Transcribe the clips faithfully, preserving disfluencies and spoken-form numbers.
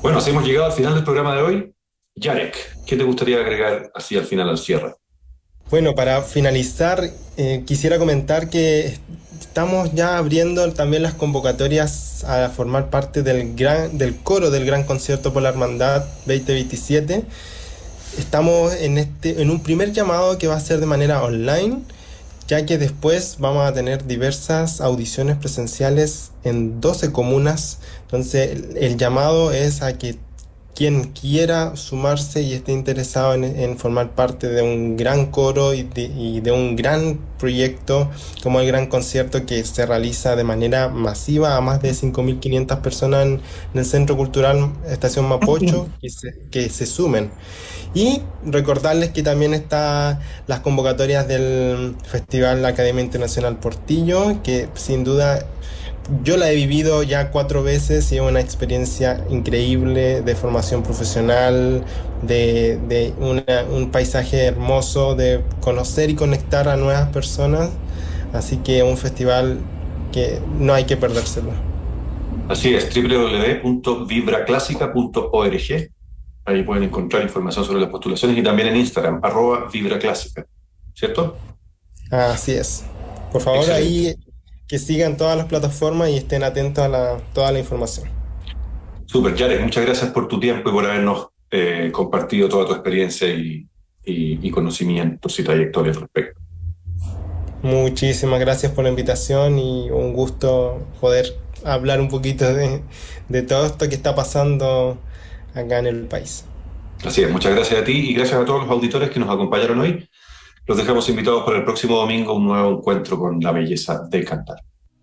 Bueno, así hemos llegado al final del programa de hoy. Jarek, ¿qué te gustaría agregar así al final, al cierre? Bueno, para finalizar, eh, quisiera comentar que estamos ya abriendo también las convocatorias a formar parte del gran, del coro del Gran Concierto por la Hermandad veinte veintisiete. Estamos en este, en un primer llamado que va a ser de manera online, ya que después vamos a tener diversas audiciones presenciales en doce comunas. Entonces, el, el llamado es a que quien quiera sumarse y esté interesado en, en formar parte de un gran coro y de, y de un gran proyecto como el Gran Concierto, que se realiza de manera masiva a más de cinco mil quinientas personas en, en el Centro Cultural Estación Mapocho, que se, que se sumen. Y recordarles que también está las convocatorias del Festival Academia Internacional Portillo, que sin duda yo la he vivido ya cuatro veces y es una experiencia increíble de formación profesional, de, de una- un paisaje hermoso, de conocer y conectar a nuevas personas. Así que un festival que no hay que perdérselo. Así es, w w w punto vibra clásica punto org. Ahí pueden encontrar información sobre las postulaciones y también en Instagram, arroba vibraclásica. ¿Cierto? Así es. Por favor, Excelente. ahí que sigan todas las plataformas y estén atentos a la, toda la información. Súper, Jarek, muchas gracias por tu tiempo y por habernos eh, compartido toda tu experiencia y, y, y conocimientos y trayectorias al respecto. Muchísimas gracias por la invitación y un gusto poder hablar un poquito de, de todo esto que está pasando acá en el país. Así es, muchas gracias a ti y gracias a todos los auditores que nos acompañaron hoy. Los dejamos invitados para el próximo domingo a un nuevo encuentro con la belleza de cantar.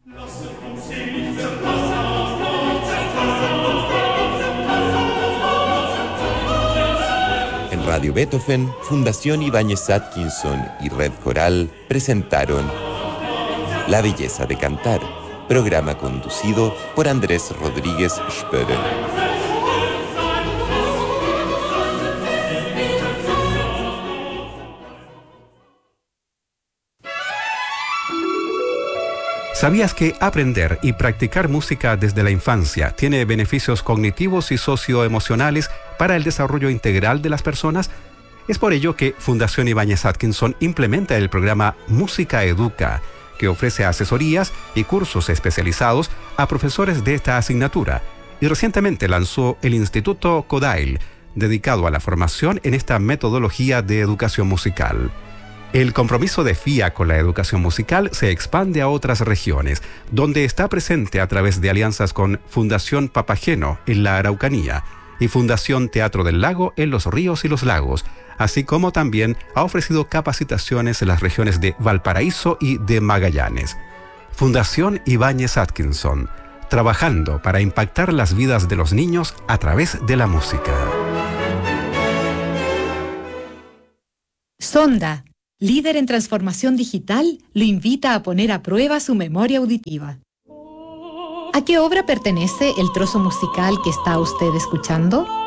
En Radio Beethoven, Fundación Ibáñez Atkinson y Red Coral presentaron La Belleza de Cantar, programa conducido por Andrés Rodríguez Spörer. ¿Sabías que aprender y practicar música desde la infancia tiene beneficios cognitivos y socioemocionales para el desarrollo integral de las personas? Es por ello que Fundación Ibáñez Atkinson implementa el programa Música Educa, que ofrece asesorías y cursos especializados a profesores de esta asignatura, y recientemente lanzó el Instituto Kodail, dedicado a la formación en esta metodología de educación musical. El compromiso de F I A con la educación musical se expande a otras regiones, donde está presente a través de alianzas con Fundación Papageno en la Araucanía y Fundación Teatro del Lago en los Ríos y los Lagos, así como también ha ofrecido capacitaciones en las regiones de Valparaíso y de Magallanes. Fundación Ibáñez Atkinson, trabajando para impactar las vidas de los niños a través de la música. Sonda, líder en transformación digital, lo invita a poner a prueba su memoria auditiva. ¿A qué obra pertenece el trozo musical que está usted escuchando?